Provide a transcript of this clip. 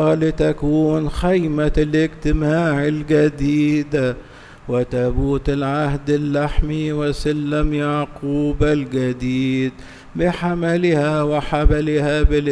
العذراء لتكون خيمة الاجتماع الجديدة وتابوت العهد اللحمي وسلم يعقوب الجديد بحملها وحبلها